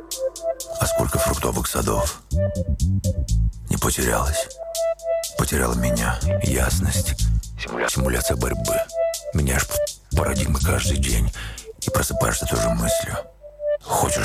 А сколько фруктовых садов не потерялось. Потеряла меня ясность. Симуляция борьбы. Меняешь парадигмы каждый день. И просыпаешься той же мыслью. Хочешь